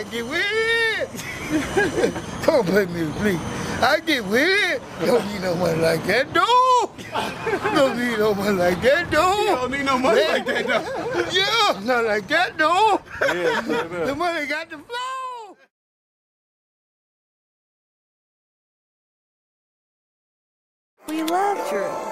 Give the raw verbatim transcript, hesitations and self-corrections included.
I get with. Don't pay me to sleep. I get with. Don't need no money like that, dude. Don't need no money like that, dude. You don't need no money like that, though. Yeah, not like that, dude. Yeah, the money got the flow. We love Drew.